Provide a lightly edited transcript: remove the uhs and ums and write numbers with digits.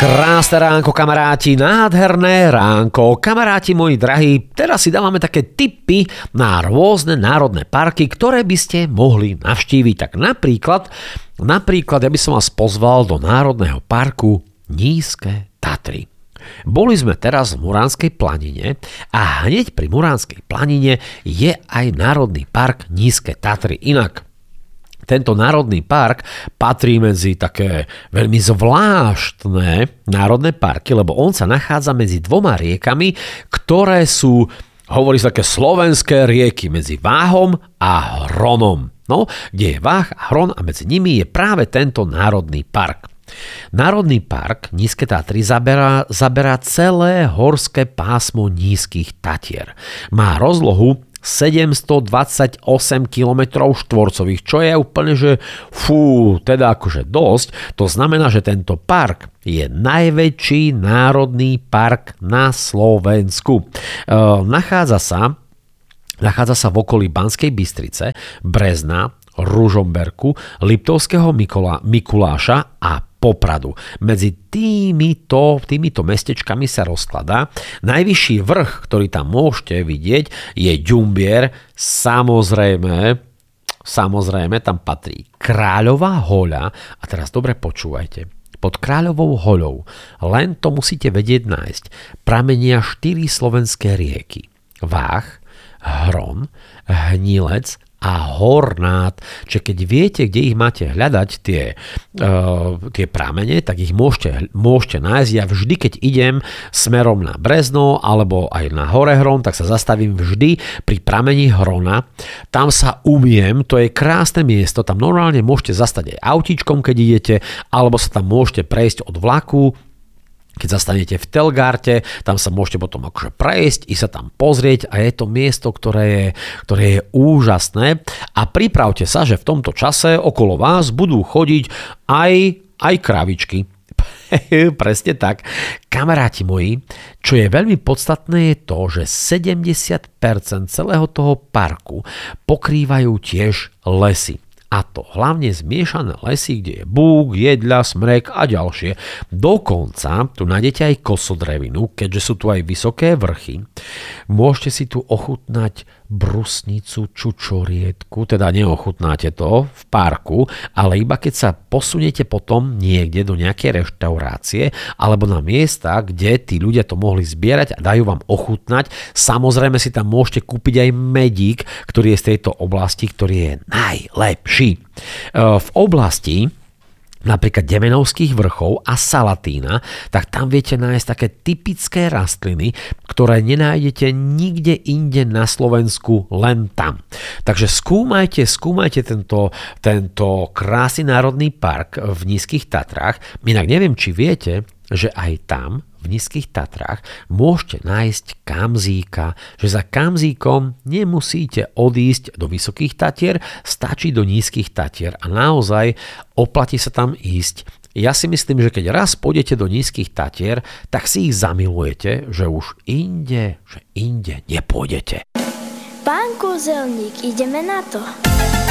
Krásne ránko, kamaráti, nádherné ránko. Kamaráti moji drahí, teraz si dávame také tipy na rôzne národné parky, ktoré by ste mohli navštíviť. Tak napríklad ja by som vás pozval do Národného parku Nízke Tatry. Boli sme teraz v Muránskej planine a hneď pri Muránskej planine je aj Národný park Nízke Tatry. Inak tento národný park patrí medzi také veľmi zvláštne národné parky, lebo on sa nachádza medzi dvoma riekami, ktoré sú, hovorí sa, také slovenské rieky medzi Váhom a Hronom. No, kde je Váh a Hron a medzi nimi je práve tento národný park. Národný park Nízke Tatry zaberá celé horské pásmo Nízkych Tatier. Má rozlohu 728 km štvorcových, čo je úplne, že teda akože dosť. To znamená, že tento park je najväčší národný park na Slovensku. Nachádza sa v okolí Banskej Bystrice, Brezna, Ružomberku, Liptovského Mikuláša a Popradu. Medzi týmito mestečkami sa rozkladá. Najvyšší vrch, ktorý tam môžete vidieť, je Ďumbier. Samozrejme, tam patrí Kráľová hoľa. A teraz dobre počúvajte. Pod Kráľovou hoľou, len to musíte vedieť nájsť, pramenia 4 slovenské rieky. Váh, Hron, Hnilec a Hornát. Čiže keď viete, kde ich máte hľadať, tie pramene, tak ich môžete nájsť. Ja vždy, keď idem smerom na Brezno alebo aj na Hore Hron, tak sa zastavím vždy pri pramení Hrona. Tam sa umiem, to je krásne miesto, tam normálne môžete zastať aj autíčkom, keď idete, alebo sa tam môžete prejsť od vlaku. Keď zastanete v Telgarte, tam sa môžete potom akože prejsť i sa tam pozrieť a je to miesto, ktoré je úžasné. A pripravte sa, že v tomto čase okolo vás budú chodiť aj kravičky. Presne tak. Kamaráti moji, čo je veľmi podstatné je to, že 70% celého toho parku pokrývajú tiež lesy. A to hlavne zmiešané lesy, kde je búk, jedľa, smrek a ďalšie. Dokonca tu nájdete aj kosodrevinu, keďže sú tu aj vysoké vrchy. Môžete si tu ochutnať brusnicu, čučoriedku, teda neochutnáte to v parku, ale iba keď sa posuniete potom niekde do nejakej reštaurácie alebo na miesta, kde tí ľudia to mohli zbierať a dajú vám ochutnať. Samozrejme si tam môžete kúpiť aj medík, ktorý je z tejto oblasti, ktorý je najlepší. V oblasti napríklad Demenovských vrchov a Salatína, tak tam viete nájsť také typické rastliny, ktoré nenájdete nikde inde na Slovensku, len tam. Takže skúmajte tento krásny národný park v Nízkych Tatrách. Inak neviem, či viete, že aj tam v Nízkych Tatrách môžete nájsť kamzíka, že za kamzíkom nemusíte odísť do Vysokých Tatier, stačí do Nízkych Tatier a naozaj oplatí sa tam ísť. Ja si myslím, že keď raz pôjdete do Nízkych Tatier, tak si ich zamilujete, že už inde nepôjdete. Pán Kúzelník, ideme na to.